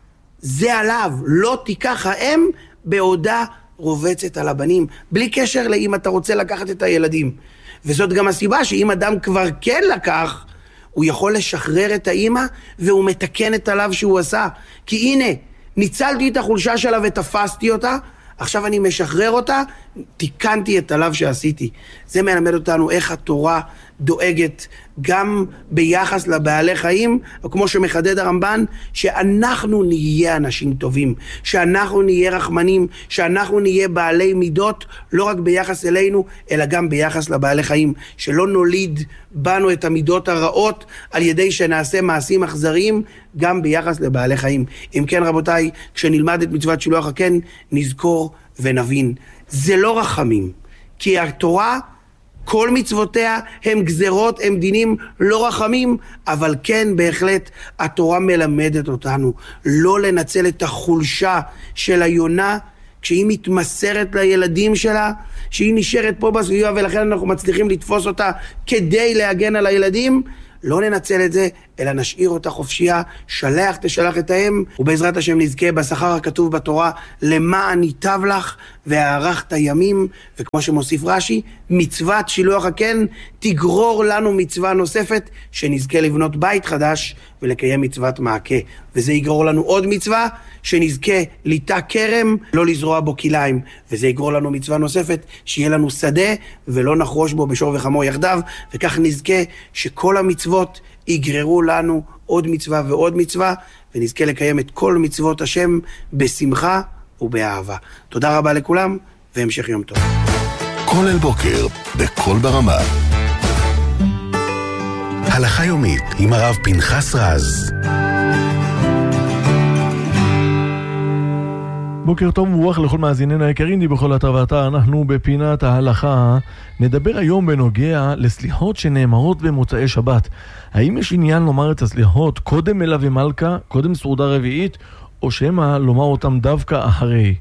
זה עליו. לא תיקח האם בעודה רובצת על הבנים, בלי קשר לאם אתה רוצה לקחת את הילדים. וזאת גם הסיבה שאם אדם כבר כן לקח, הוא יכול לשחרר את האמא, והוא מתקן את עליו שהוא עשה. כי הנה, ניצלתי את החולשה שלה ותפסתי אותה, עכשיו אני משחרר אותה, תיקנתי את עליו שעשיתי. זה מלמד אותנו איך התורה דואגת גם ביחס לבעלי חיים, כמו שמחדד הרמב"ן, שאנחנו נהיה אנשים טובים, שאנחנו נהיה רחמנים, שאנחנו נהיה בעלי מידות, לא רק ביחס אלינו, אלא גם ביחס לבעלי חיים, שלא נוליד בנו את המידות הרעות, על ידי שנעשה מעשים אכזריים, גם ביחס לבעלי חיים. אם כן רבותיי, כשנלמד את מצוות שילוח הקן, נזכור ונבין. זה לא רחמים, כי התורה, כל מצוותיה הם גזרות, הם דינים לא רחמים, אבל כן בהחלט התורה מלמדת אותנו לא לנצל את החולשה של היונה, כשהיא מתמסרת לילדים שלה, שהיא נשארת פה בסביבה ולכן אנחנו מצליחים לתפוס אותה כדי להגן על הילדים, לא ננצל את זה, אלא נשאיר אותה חופשייה, שלח תשלח את האם, ובעזרת השם נזכה בשכר הכתוב בתורה, למען ייטב לך והארכת ימים, וכמו שמוסיף רש"י, מצוות שילוח הקן תגרור לנו מצווה נוספת, שנזכה לבנות בית חדש ולקיים מצוות מעקה. וזה יגרור לנו עוד מצווה, שנזכה ליטה כרם, לא לזרוע בו כליים, וזה יגרור לנו מצווה נוספת, שיהיה לנו שדה ולא נחרוש בו בשור וחמור יחדיו, וכך נזכה שכל המצוות יגררו לנו עוד מצווה ועוד מצווה, ונזכה לקיים את כל מצוות השם בשמחה ובאהבה. תודה רבה לכולם, והמשך יום טוב. כל אל בוקר, בכל ברמה. הלכה יומית עם הרב פנחס רז. בוקר טוב ומבורך לכל מאזיננו היקרים, די בכל אתר ואתר. אנחנו בפינת ההלכה נדבר היום בנוגע לסליחות שנאמרות במוצאי שבת. האם יש עניין לומר את הסליחות קודם מלווה מלכה, קודם סעודה רביעית, או שמא לומר אותם דווקא אחרי?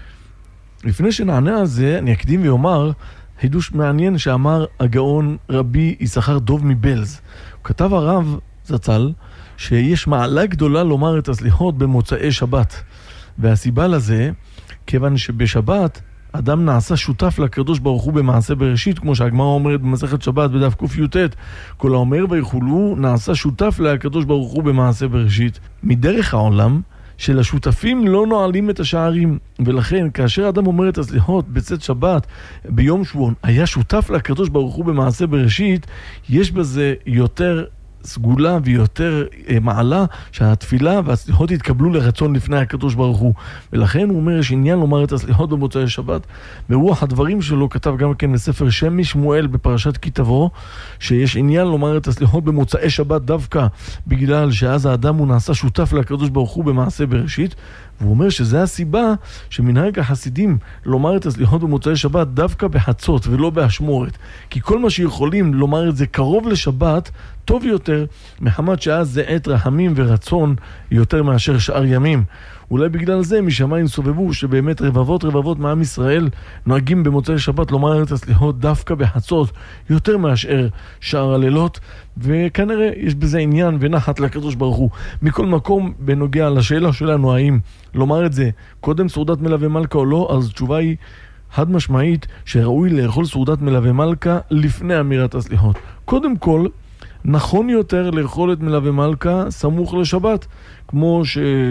לפני שנענה על זה, אני אקדים ואומר חידוש מעניין שאמר הגאון רבי יששכר דוב מבלז. הוא כתב הרב זצ"ל שיש מעלה גדולה לומר את הסליחות במוצאי שבת, והסיבה לזה, כיוון שבשבת אדם נעשה שותף לקדוש ברוך הוא במעשה בראשית, כמו שהגמרא אומרת במסכת שבת בדף ק"ט, כל האומר ויחולו נעשה שותף לקדוש ברוך הוא במעשה בראשית. מדרך העולם שלשותפים לא נועלים את השערים, ולכן כאשר אדם אומר את הסליחות בצאת שבת ביום שבועון היה שותף לקדוש ברוך הוא במעשה בראשית, יש בזה יותר סגולה ויותר אה, מעלה שהתפילה והסליחות יתקבלו לרצון לפני הקדוש ברוך הוא. ולכן הוא אומר יש עניין לומר את הסליחות במוצאי שבת. ברוח הדברים שלו כתב גם כן בספר שם משמואל בפרשת כי תבוא, שיש עניין לומר את הסליחות במוצאי שבת דווקא בגלל שאז האדם הוא נעשה שותף לקדוש ברוך הוא במעשה בראשית. והוא אומר שזה הסיבה שמנהג החסידים לומר את הסליחות במוצאי שבת דווקא בחצות ולא באשמורת, כי כל מה שיכולים לומר את זה קרוב לשבת טוב יותר, מחמת שאז זה עת רחמים ורצון יותר מאשר שאר ימים. אולי בגלל זה משמיים סובבו שבאמת רבבות רבבות מעם ישראל נוהגים במוצאי שבת לומר את הסליחות דווקא בחצות יותר מאשר שאר הלילות, וכנראה יש בזה עניין ונחת לקדוש ברוך הוא. מכל מקום, בנוגע לשאלה שלנו האם לומר את זה קודם סעודת מלווה מלכה או לא, אז התשובה היא חד משמעית שראוי לאכול סעודת מלווה מלכה לפני אמירת הסליחות. קודם כל, נכון יותר לאכול את מלווה מלכה סמוך לשבת, כמו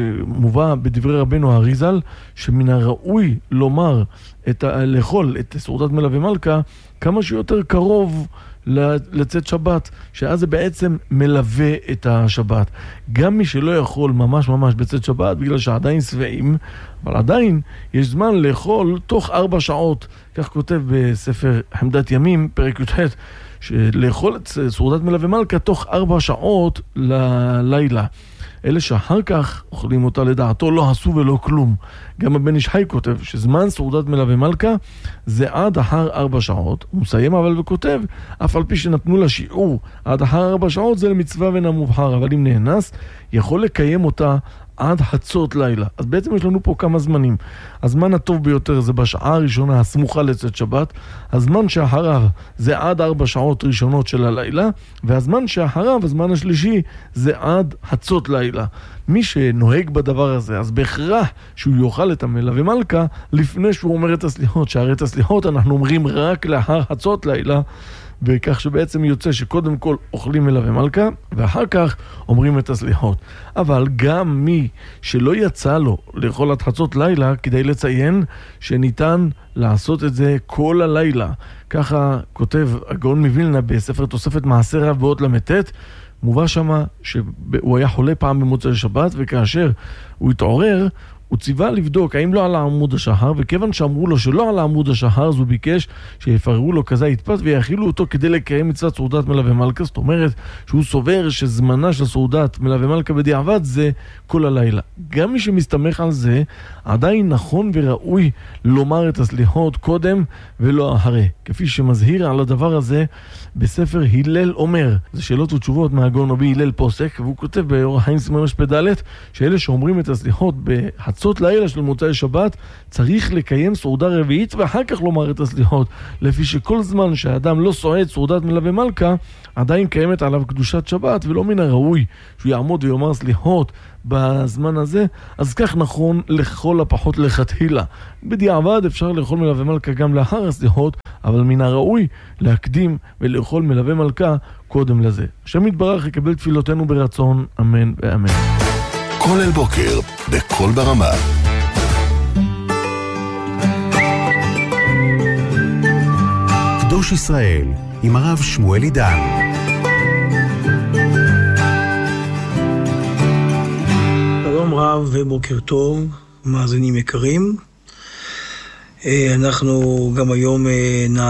שמובא בדברי רבנו אריז"ל, שמן הראוי לומר את ה... לאכול את סעודת מלווה מלכה כמה שיותר קרוב לצאת שבת, שאז זה בעצם מלווה את השבת. גם מי שלא יכול ממש ממש בצאת שבת בגלל שעדיין שבעים, אבל עדיין יש זמן לאכול תוך ארבע שעות, כך כותב בספר חמדת ימים פרק י"ח, שלאכול את סעודת מלווה מלכה תוך ארבע שעות ללילה. אלה שאחר כך אוכלים אותה לדעתו לא עשו ולא כלום. גם הבן איש חי כותב שזמן סעודת מלווה מלכה זה עד אחר ארבע שעות. הוא מסיים אבל וכותב, אף על פי שנתנו לה שיעור עד אחר ארבע שעות זה למצווה ואינה מובחר, אבל אם נאנס יכול לקיים אותה עד חצות לילה. אז בעצם יש לנו פה כמה זמנים. הזמן הטוב ביותר זה בשעה הראשונה הסמוכה לצאת שבת, הזמן שאחריו זה עד ארבע שעות ראשונות של הלילה, והזמן שאחריו, הזמן השלישי, זה עד חצות לילה. מי שנוהג בדבר הזה, אז בהכרח שהוא יאכל את המלווה מלכה לפני שהוא אומר את הסליחות, שהרי את הסליחות אנחנו אומרים רק לאחר חצות לילה, וכך שבעצם יוצא שקודם כל אוכלים מלווה מלכה ואחר כך אומרים את הסליחות. אבל גם מי שלא יצא לו לאכול עד חצות לילה, כדי לציין שניתן לעשות את זה כל הלילה. ככה כותב הגאון מווילנה בספר תוספת מעשר רב באות למתת, מובא שמה שהוא היה חולה פעם במוצאי שבת, וכאשר הוא התעורר הוא ציווה לבדוק האם לא על עמוד השחר, וכיוון שאמרו לו שלא על עמוד השחר, אז הוא ביקש שיפררו לו כזה יתפס ויאכילו אותו כדי לקיים מצוות סעודת מלווה מלכה. זאת אומרת שהוא סובר שזמנה של סעודת מלווה מלכה בדיעבד זה כל הלילה. גם מי שמסתמך על זה, עדיין נכון וראוי לומר את הסליחות קודם ולא אחרי, כפי שמזהיר על הדבר הזה בספר הלל אומר. זה שאלות ותשובות מהגאון רבי הלל פוסק, והוא כותב באורח חיים סימן פ"ד שאלה שאומרים את הסליחות בחצות לילה של מוצאי שבת צריך לקיים סעודה רביעית ואחר כך לומר את הסליחות, לפי שכל זמן שהאדם לא סועד סעודת מלווה מלכה עדיין קיימת עליו קדושת שבת, ולא מן הראוי שהוא יעמוד ויאמר סליחות בזמן הזה. אז כך נכון לכל הפחות לכתחילה. בדיעבד אפשר לאכול מלווה מלכה גם לאחר הסליחות, אבל מן הראוי להקדים ולאכול מלווה מלכה קודם לזה. השם יתברך יקבל תפילותינו ברצון, אמן ואמן. כל אל בוקר בכל ברמה. קדוש ישראל עם הרב שמואל עידן. שלום רב ובוקר טוב, מאזינים יקרים. אנחנו גם היום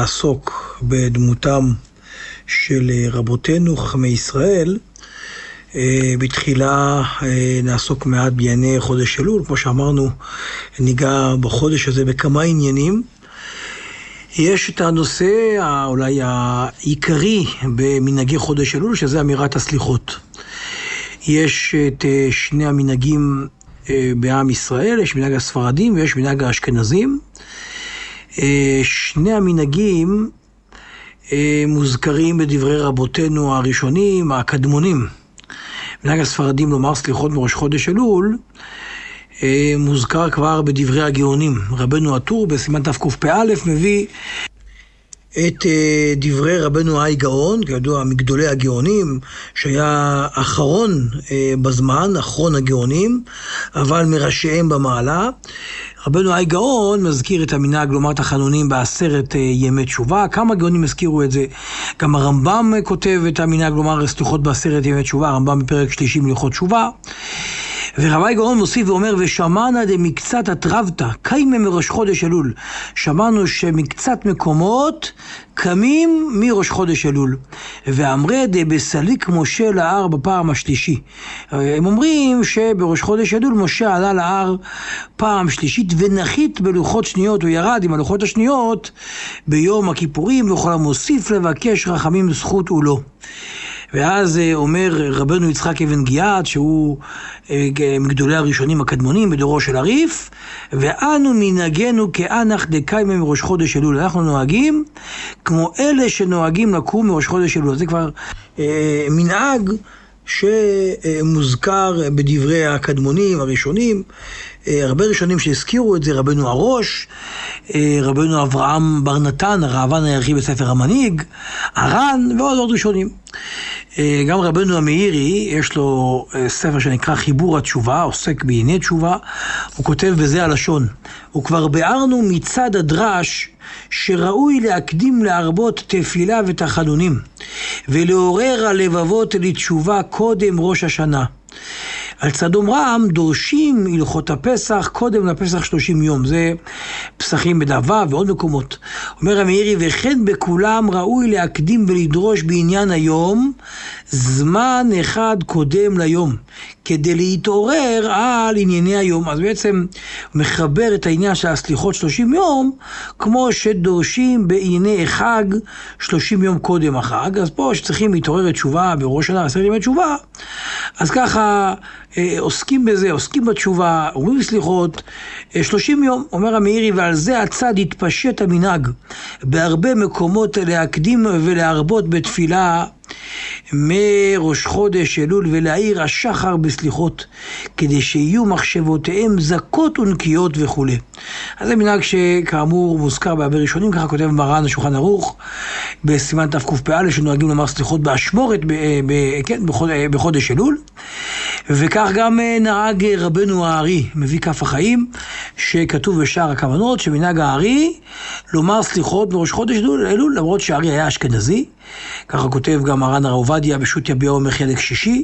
נעסוק בדמותם של רבותינו חכמי ישראל, בתחילה נעסוק מעט בענייני חודש אלול, כמו שאמרנו, ניגע בחודש הזה בכמה עניינים. יש את הנושא אולי העיקרי במנהגי חודש אלול, שזה אמירת הסליחות. יש את שני המנהגים בעם ישראל, יש מנהג הספרדים ויש מנהג האשכנזים. שני המנהגים מוזכרים בדברי רבותינו הראשונים, הקדמונים. מנהג הספרדים לומר סליחות מראש חודש אלול, מוזכר כבר בדברי הגאונים. רבנו הטור בסימן תקפ"א מביא את דברי רבנו האי גאון, כידוע מגדולי הגאונים, שהיה אחרון בזמן, אחרון הגאונים, אבל מראשיהם במעלה. רבנו האי גאון מזכיר את המנהג לומר תחנונים בעשרת ימי תשובה. כמה גאונים הזכירו את זה? גם הרמב"ם כותב את המנהג לומר סליחות בעשרת ימי תשובה, הרמב"ם בפרק שלישי מלכות תשובה. ורבי גאון מוסיף ואומר, ושמענה דמקצת התרבתא, קיימה מראש חודש אלול. שמענו שמקצת מקומות קמים מראש חודש אלול. ואמרי דבסליק משה להר בפעם השלישי. הם אומרים שבראש חודש אלול משה עלה להר פעם שלישית, ונחית בלוחות שניות, הוא ירד עם הלוחות השניות ביום הכיפורים, וכל המוסיף לבקש רחמים זכות הוא לא. ואז אומר רבנו יצחק אבן גיאת, שהוא מגדולי הראשונים הקדמונים בדורו של הריף, ואנו מנהגנו כאנח דקיימה מראש חודש אלול. אנחנו נוהגים כמו אלה שנוהגים לקום מראש חודש אלול. זה כבר אה, מנהג שמוזכר בדברי הקדמונים הראשונים. אה, הרבה ראשונים שהזכירו את זה, רבנו הראש, אה, רבנו אברהם בר נתן, הראב"ן הירחי בספר המנהיג, הר"ן ועוד עוד ראשונים. גם רבנו המאירי, יש לו ספר שנקרא חיבור התשובה, עוסק בענייני תשובה, הוא כותב בזה הלשון, וכבר ביארנו מצד הדרש שראוי להקדים להרבות תפילה ותחנונים, ולעורר הלבבות לתשובה קודם ראש השנה. על צד אומרם דורשים הלכות הפסח קודם לפסח שלושים יום. זה פסחים בדאבה ועוד מקומות. אומר המאירי, וכן בכולם ראוי להקדים ולדרוש בעניין היום זמן אחד קודם ליום, כדי להתעורר על ענייני היום. אז בעצם מחבר את העניין של הסליחות שלושים יום, כמו שדורשים בענייני חג שלושים יום קודם החג. אז פה שצריכים להתעורר את תשובה בראש שנה, עשרת ימי תשובה, אז ככה עוסקים בזה, עוסקים בתשובה, אומרים סליחות, שלושים יום. אומר המאירי, ועל זה הצד התפשט המנהג בהרבה מקומות להקדים ולהרבות בתפילה מראש חודש אלול ולהאיר השחר בסליחות, כדי שיהיו מחשבותיהם זכות ונקיות וכו'. אז זה מנהג שכאמור מוזכר בהרבה ראשונים, ככה כותב מרן השולחן ערוך בסימן תקפ"א, שנוהגים לומר סליחות באשמורת ב, ב, כן, בחודש, בחודש אלול. וכך גם נהג רבנו הארי, מביא כף החיים, שכתוב בשער הכוונות שמנהג הארי לומר סליחות בראש חודש אלול, למרות שהארי היה אשכנזי. ככה כותב גם מרן הרב עובדיה בשו"ת יביע אומר חלק שישי,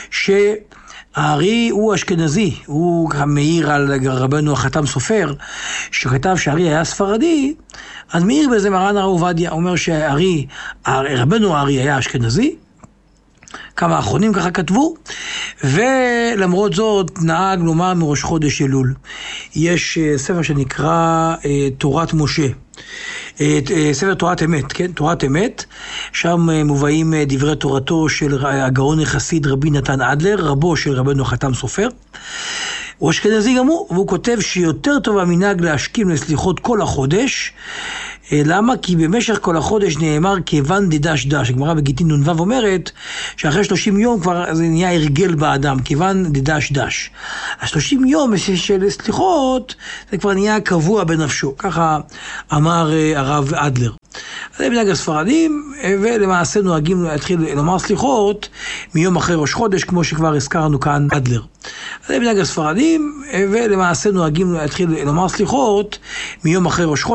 שהארי הוא אשכנזי. הוא מעיר על רבנו החתם סופר, שכתב שהארי היה ספרדי, אז מעיר בזה מרן הרב עובדיה, אומר שהארי, רבנו הארי היה אשכנזי, כמה האחרונים ככה כתבו, ולמרות זאת נהג לומר מראש חודש אלול. יש ספר שנקרא תורת משה, ספר תורת אמת, כן? תורת אמת, שם מובאים דברי תורתו של הגאון החסיד רבי נתן אדלר, רבו של רבנו החתם סופר. הוא אשכנזי גם הוא, והוא כותב שיותר טוב המנהג להשכים לסליחות כל החודש. למה? כי במשך כל החודש נאמר כיוון דדש דש. הגמרא בגיטין נ"ו אומרת שאחרי שלושים יום כבר זה נהיה הרגל באדם, כיוון דדש דש. השלושים יום של סליחות זה כבר נהיה קבוע בנפשו, ככה אמר הרב אדלר. זה מנהג הספרדים, ולמעשה נוהגים להתחיל לומר סליחות מיום אחרי ראש חודש, כמו שכבר הזכרנו כאן אדלר. זה מנהג הספרדים, ולמעשה נוהגים להתחיל לומר סליחות מיום אחרי ראש חודש.